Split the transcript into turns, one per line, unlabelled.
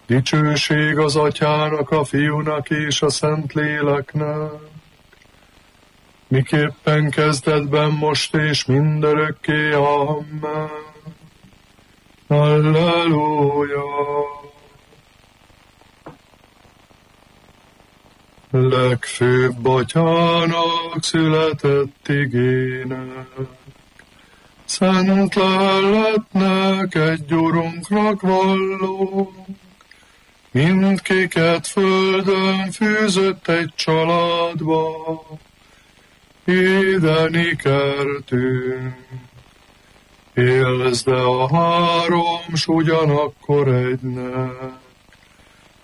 Dicsőség az Atyának, a Fiúnak és a Szentléleknek, miképpen kezdetben, most és mindörökké. Amen. Halleluja! Legfőbb Atyának született igének, szent lelletnek, egy Urunknak vallók, mindkiket földön fűzött egy családba, édeni kertünk. Élvezde a három, s ugyanakkor egynek.